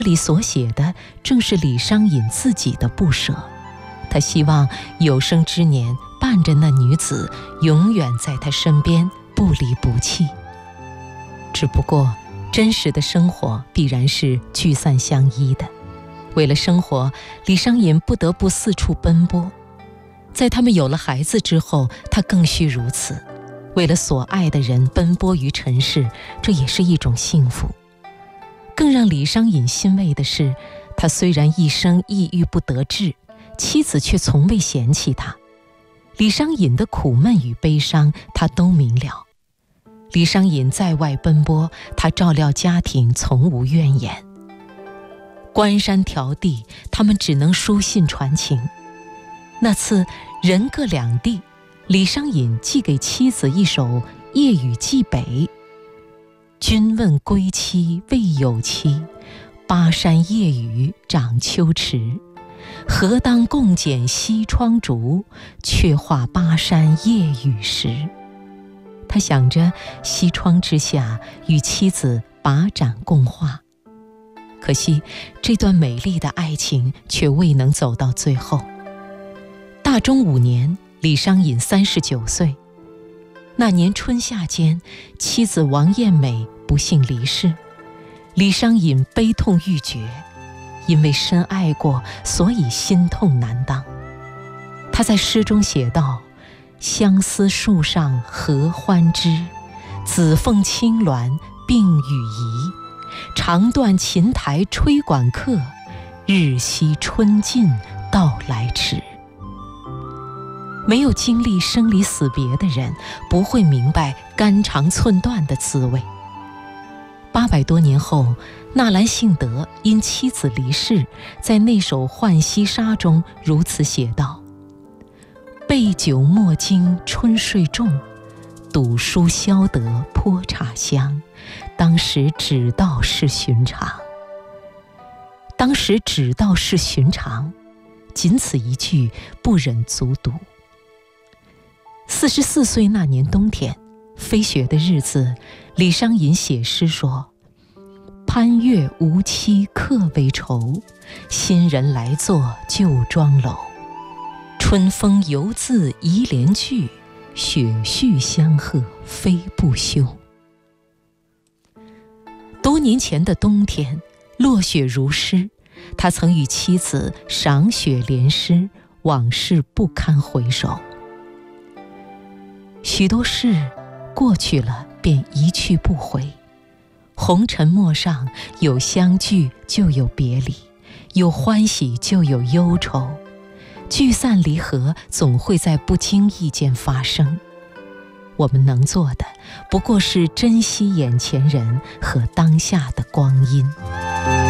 里所写的正是李商隐自己的不舍，他希望有生之年伴着那女子，永远在他身边，不离不弃。只不过真实的生活必然是聚散相依的，为了生活，李商隐不得不四处奔波。在他们有了孩子之后，他更需如此，为了所爱的人奔波于尘世，这也是一种幸福。更让李商隐欣慰的是，他虽然一生抑郁不得志，妻子却从未嫌弃他。李商隐的苦闷与悲伤，他都明了。李商隐在外奔波，他照料家庭，从无怨言。关山迢递，他们只能书信传情。那次人各两地，李商隐寄给妻子一首《夜雨寄北》：君问归期未有期，巴山夜雨涨秋池。何当共剪西窗烛，却话巴山夜雨时。他想着西窗之下与妻子把盏共话，可惜这段美丽的爱情却未能走到最后。大中5年，李商隐39岁。那年春夏间，妻子王艳美不幸离世，李商隐悲痛欲绝，因为深爱过，所以心痛难当。他在诗中写道：相思树上合欢枝，紫凤青鸾并羽仪。长断琴台吹管客，日惜春尽到来迟。没有经历生离死别的人，不会明白肝肠寸断的滋味。800多年后，纳兰性德因妻子离世，在那首《浣溪沙》中如此写道：备酒莫惊春睡重，赌书消得泼茶香。当时只道是寻常。当时只道是寻常，仅此一句，不忍卒读。44岁那年冬天，飞雪的日子，李商隐写诗说：攀越无期客为愁，新人来作旧庄楼。春风犹自移帘去，雪絮相和飞不休。多年前的冬天，落雪如诗，他曾与妻子赏雪联诗，往事不堪回首。许多事过去了便一去不回，红尘陌上，有相聚就有别离，有欢喜就有忧愁，聚散离合总会在不经意间发生。我们能做的不过是珍惜眼前人和当下的光阴。